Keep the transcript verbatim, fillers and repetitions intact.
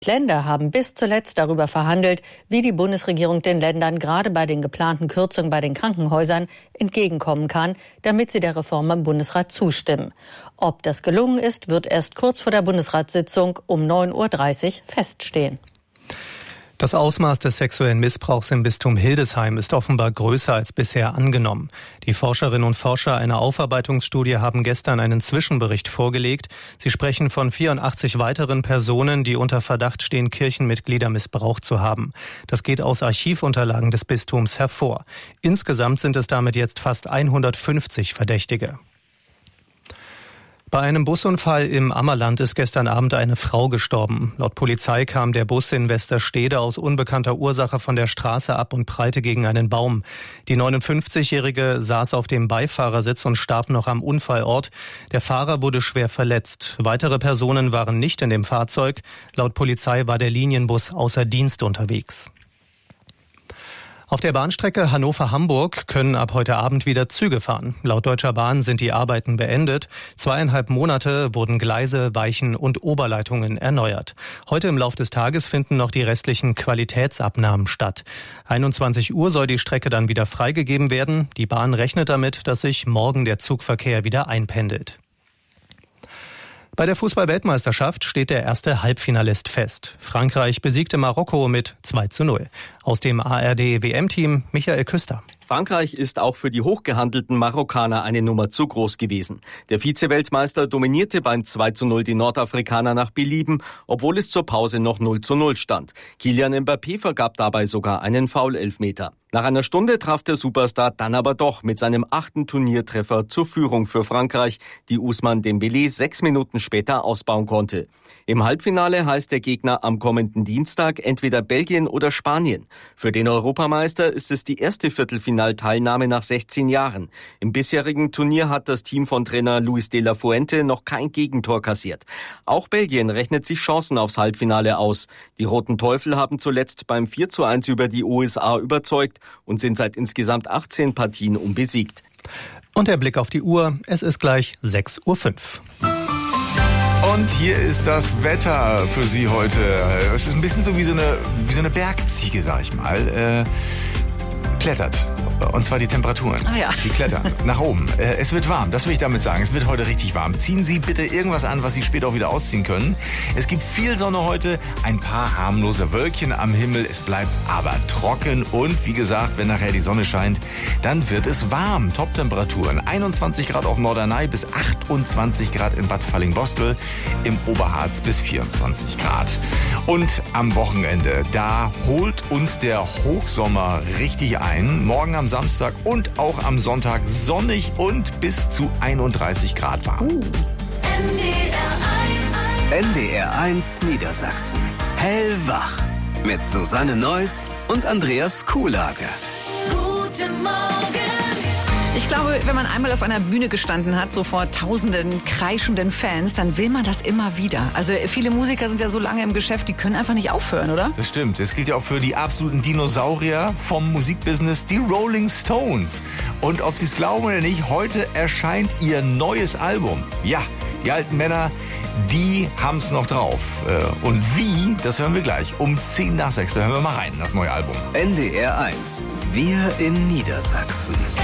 Die Länder haben bis zuletzt darüber verhandelt, wie die Bundesregierung den Ländern gerade bei den geplanten Kürzungen bei den Krankenhäusern entgegenkommen kann, damit sie der Reform im Bundesrat zustimmen. Ob das gelungen ist, wird erst kurz vor der Bundesratssitzung um neun Uhr dreißig feststehen. Das Ausmaß des sexuellen Missbrauchs im Bistum Hildesheim ist offenbar größer als bisher angenommen. Die Forscherinnen und Forscher einer Aufarbeitungsstudie haben gestern einen Zwischenbericht vorgelegt. Sie sprechen von vierundachtzig weiteren Personen, die unter Verdacht stehen, Kirchenmitglieder missbraucht zu haben. Das geht aus Archivunterlagen des Bistums hervor. Insgesamt sind es damit jetzt fast hundertfünfzig Verdächtige. Bei einem Busunfall im Ammerland ist gestern Abend eine Frau gestorben. Laut Polizei kam der Bus in Westerstede aus unbekannter Ursache von der Straße ab und prallte gegen einen Baum. Die neunundfünfzigjährige saß auf dem Beifahrersitz und starb noch am Unfallort. Der Fahrer wurde schwer verletzt. Weitere Personen waren nicht in dem Fahrzeug. Laut Polizei war der Linienbus außer Dienst unterwegs. Auf der Bahnstrecke Hannover-Hamburg können ab heute Abend wieder Züge fahren. Laut Deutscher Bahn sind die Arbeiten beendet. Zweieinhalb Monate wurden Gleise, Weichen und Oberleitungen erneuert. Heute im Lauf des Tages finden noch die restlichen Qualitätsabnahmen statt. einundzwanzig Uhr soll die Strecke dann wieder freigegeben werden. Die Bahn rechnet damit, dass sich morgen der Zugverkehr wieder einpendelt. Bei der Fußball-Weltmeisterschaft steht der erste Halbfinalist fest. Frankreich besiegte Marokko mit zwei zu null. Aus dem A R D-W M-Team Michael Küster. Frankreich ist auch für die hochgehandelten Marokkaner eine Nummer zu groß gewesen. Der Vize-Weltmeister dominierte beim zwei zu null die Nordafrikaner nach Belieben, obwohl es zur Pause noch null zu null stand. Kylian Mbappé vergab dabei sogar einen Foul-Elfmeter. Nach einer Stunde traf der Superstar dann aber doch mit seinem achten Turniertreffer zur Führung für Frankreich, die Ousmane Dembélé sechs Minuten später ausbauen konnte. Im Halbfinale heißt der Gegner am kommenden Dienstag entweder Belgien oder Spanien. Für den Europameister ist es die erste Viertelfinalteilnahme nach sechzehn Jahren. Im bisherigen Turnier hat das Team von Trainer Luis de la Fuente noch kein Gegentor kassiert. Auch Belgien rechnet sich Chancen aufs Halbfinale aus. Die Roten Teufel haben zuletzt beim vier zu eins über die U S A überzeugt und sind seit insgesamt achtzehn Partien unbesiegt. Und der Blick auf die Uhr, es ist gleich sechs Uhr fünf. Und hier ist das Wetter für Sie heute. Es ist ein bisschen so wie so eine, wie so eine Bergziege, sag ich mal. Äh, klettert. Und zwar die Temperaturen. Ah ja. Die klettern nach oben. Äh, es wird warm, das will ich damit sagen. Es wird heute richtig warm. Ziehen Sie bitte irgendwas an, was Sie später auch wieder ausziehen können. Es gibt viel Sonne heute, ein paar harmlose Wölkchen am Himmel. Es bleibt aber trocken und wie gesagt, wenn nachher die Sonne scheint, dann wird es warm. Top-Temperaturen. einundzwanzig Grad auf Norderney bis achtundzwanzig Grad in Bad Fallingbostel. Im Oberharz bis vierundzwanzig Grad. Und am Wochenende, da holt uns der Hochsommer richtig ein. Morgen am Samstag und auch am Sonntag sonnig und bis zu einunddreißig Grad warm. Uh. N D R eins Niedersachsen. Hellwach. Mit Susanne Neuss und Andreas Kuhlage. Guten Morgen. Ich glaube, wenn man einmal auf einer Bühne gestanden hat, so vor tausenden kreischenden Fans, dann will man das immer wieder. Also viele Musiker sind ja so lange im Geschäft, die können einfach nicht aufhören, oder? Das stimmt. Das gilt ja auch für die absoluten Dinosaurier vom Musikbusiness, die Rolling Stones. Und ob Sie es glauben oder nicht, heute erscheint ihr neues Album. Ja, die alten Männer, die haben es noch drauf. Und wie, das hören wir gleich. Um zehn nach sechs, da hören wir mal rein, das neue Album. N D R eins. Wir in Niedersachsen.